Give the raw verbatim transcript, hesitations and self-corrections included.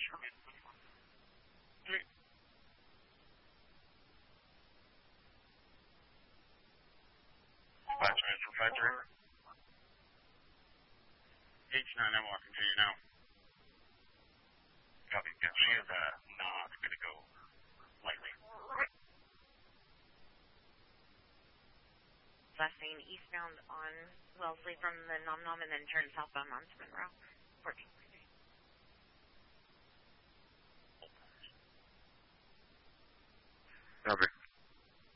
Five transfer five three. H nine, I'm walking to you now. Copy. Yeah, she is uh, not going to go lightly. Last lane eastbound on Wellesley from the Nom Nom and then turn southbound onto Monroe. fourteen. Copy.